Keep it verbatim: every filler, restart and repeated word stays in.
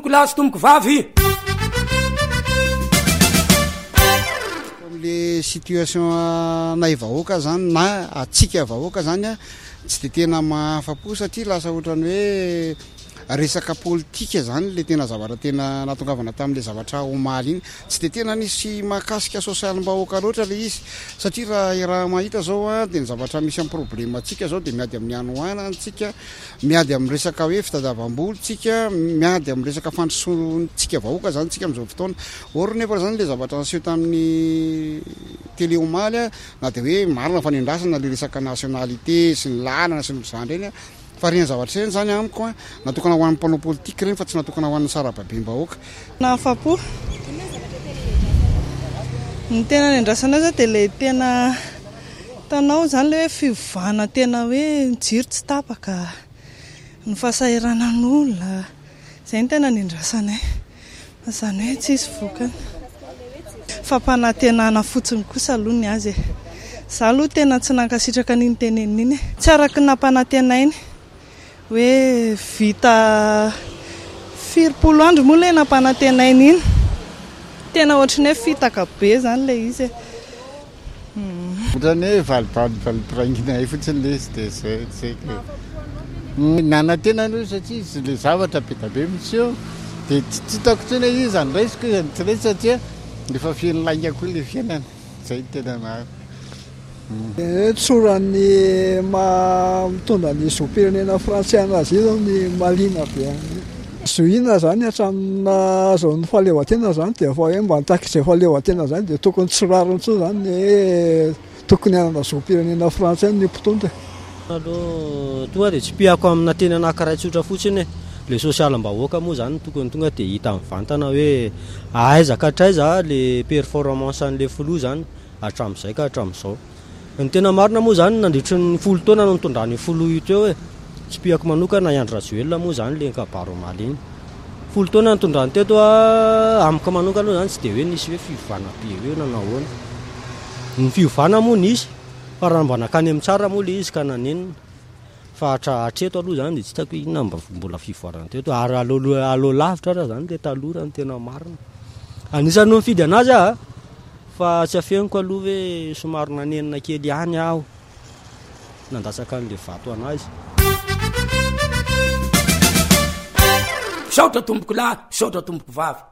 tomboko lahy sy tomboko vavy. Le situation nay vahoaka zany na atsika vahoaka zany a tsy de tena mahafapo satria lasa ohatrany hoe resaka politika zany le tena zavatra tena natongavana tamin'le zavatra omaly iny tsy de tena nisy mahakasika sosialim-bahoaka loatra le izy satria raha raha mahita zao a de ny zavatra misy amin'ny problème atsika zao de miady amin'ny anoana tsika miady amin'ny resaka hoe fitadiavam-boly tsika miady amin'ny resaka fandrosoantsika vahoaka zany tsika amin'izao fotoana or nefa zany le zavatra naseho tamin'ny télé omaly a na de hoe marina fanendrasana le resaka nationalité sy ny lalana sy ny zany reny a fa reny zavatra reny zany amiko a natokana ho an'ny mpanao politika reny fa tsy natokana ho an'ny sarababem-bahoaka. Nahafapo ny tena nendrasana azy dia le tena tanao zany le hoe fivavahana tena hoe mijiry tsy tapaka ny fahasahiranan'olona zay ny tena nendrasana e zany hoe tsisy vokany fampanantenana fotsiny kosa aloha ny azy e za aloha tena tsy nankasitraka n'iny teneniny tsy araky nampanantenainy hoe vita firopolo andro moa le nampanantenainy iny tena ohatrany hoe fitaka be zany le izy ohatrany hoe valipalipiraingina fotsiny le izy de zay tsy nanantena aloha satria izy le zavatra be da be misy eo de tsy hitako tsiny hoe izy andraisiko izy tsy resy satria efa fiainy lainga koa le fiainana zay tena maro. Tsoran'ny mitondra ny zom-pirenena frantsiana azy io zao ny malina be zoina zany hatramina zao ny fahaleovan-tena zany dia efa hoe mba nitakizay fahaleovan-tena zany dia tokony tsirariny tso zany ny tokony hanana zom-pirenena frantsay ny mpitondra. Aloha tonga dia tsy piako amina tena anankiray tsotra fotsiny le sosialim-bahoaka moa zany tokony tonga dia hita mivantana hoe aiza ka hatraiza le performance an'le filoha zany hatramin'izay ka hatramin'izao. Ny tena marina moa zany nandritry ny folo taona no nitondrany filoha io teo hoe tsy piako manokana Andry Rajoelina moa zany le kabaro omaly iny folo taona nitondrany teto a amiko manokana aloha zany tsy dia hoe nisy hoe fivavahana be hoe nanahoana ny fivavahana moa nisy fa raha mba nakany amin'ny tsara moa le izy ka nanenina fa hatreto aloha zany dia tsy hitako inona mbola fivavahana teto ary aloha lavitra raha zany le taloha ny tena marina anisany no mifidy anazy a fa tsy afeniko aloha hoe somary nanenina kely ihany aho nandasaka an'le vato anazy. Saotra tomboko lahy saotra tomboko vavy.